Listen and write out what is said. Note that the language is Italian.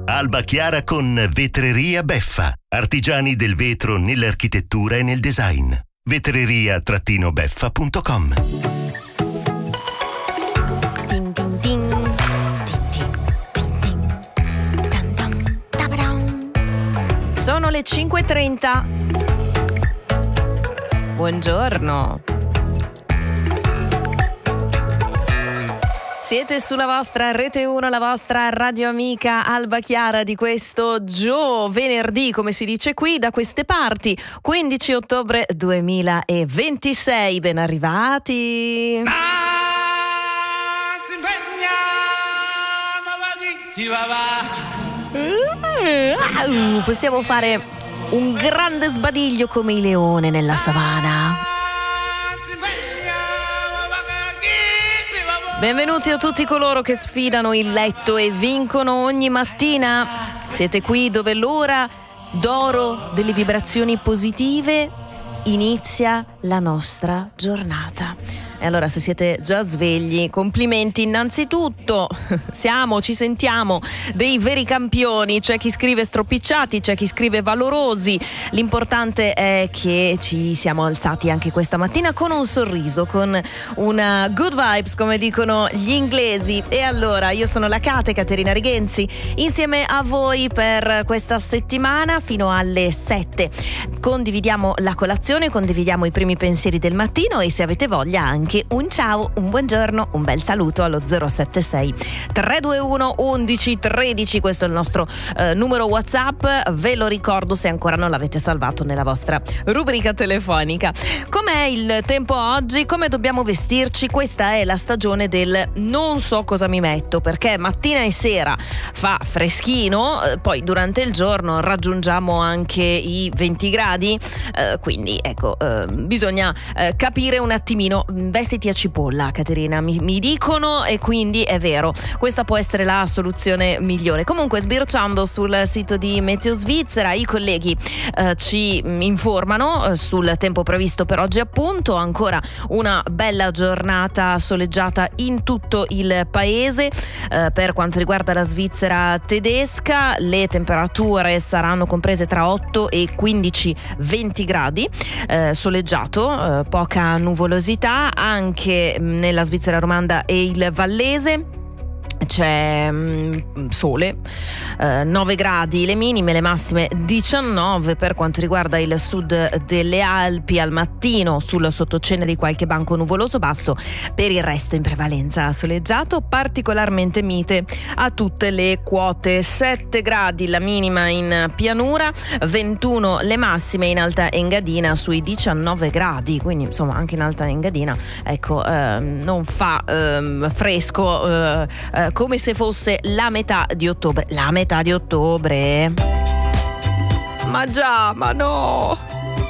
Alba Chiara con Vetreria Beffa, artigiani del vetro nell'architettura e nel design. vetreria-beffa.com. Sono le 5:30. Buongiorno. Siete sulla vostra Rete 1, la vostra radio amica Alba Chiara di questo venerdì, come si dice qui, da queste parti, 15 ottobre 2026. Ben arrivati. Possiamo fare un grande sbadiglio come il leone nella savana. Benvenuti a tutti coloro che sfidano il letto e vincono ogni mattina. Siete qui dove l'ora d'oro delle vibrazioni positive inizia la nostra giornata. E allora, se siete già svegli, complimenti innanzitutto. Ci sentiamo dei veri campioni. C'è chi scrive stropicciati, c'è chi scrive valorosi. L'importante è che ci siamo alzati anche questa mattina con un sorriso, con una good vibes, come dicono gli inglesi. E allora, io sono la Caterina Rigenzi, insieme a voi per questa settimana fino alle 7. Condividiamo la colazione, condividiamo i primi pensieri del mattino e, se avete voglia, anche un ciao, un buongiorno, un bel saluto allo 076 321 11 13. Questo è il nostro numero WhatsApp. Ve lo ricordo se ancora non l'avete salvato nella vostra rubrica telefonica. Com'è il tempo oggi? Come dobbiamo vestirci? Questa è la stagione del non so cosa mi metto, perché mattina e sera fa freschino, poi durante il giorno raggiungiamo anche i 20 gradi, quindi ecco, bisogna capire un attimino. Vestiti a cipolla, Caterina, mi dicono, e quindi è vero, questa può essere la soluzione migliore. Comunque, sbirciando sul sito di Meteo Svizzera, i colleghi ci informano sul tempo previsto per oggi. Appunto, ancora una bella giornata soleggiata in tutto il paese. Per quanto riguarda la Svizzera tedesca, le temperature saranno comprese tra 8 e 15-20 gradi, soleggiato, poca nuvolosità anche nella Svizzera romanda e il vallese. C'è sole, 9 gradi le minime, le massime 19. Per quanto riguarda il sud delle Alpi, al mattino sul sottocenere qualche banco nuvoloso basso, per il resto in prevalenza soleggiato, particolarmente mite a tutte le quote. 7 gradi la minima in pianura, 21 le massime, in Alta Engadina sui 19 gradi, quindi insomma anche in Alta Engadina, ecco, non fa fresco, come se fosse la metà di ottobre. La metà di ottobre? Ma già, ma no!